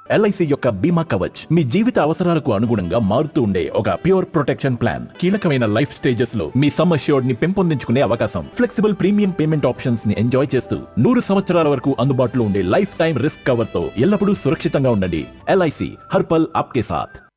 LIC యొక్క బీమా కవచ్ మీ జీవిత అవసరాలకు అనుగుణంగా మారుతూ ఉండే ఒక ప్యూర్ ప్రొటెక్షన్ ప్లాన్. కీలకమైన లైఫ్ స్టేజెస్ లో మీ సమ్ అష్యూర్డ్ ని పెంపొందించుకునే అవకాశం, ఫ్లెక్సిబుల్ ప్రీమియం పేమెంట్ ఆప్షన్స్ ని ఎంజాయ్ చేస్తూ 100 సంవత్సరాల వరకు అందుబాటులో ఉండే లైఫ్ టైం రిస్క్ కవర్ తో ఎల్లప్పుడూ సురక్షితంగా ఉండండి. ఎల్ఐసి హర్ పల్ ఆప్కే సాథ్.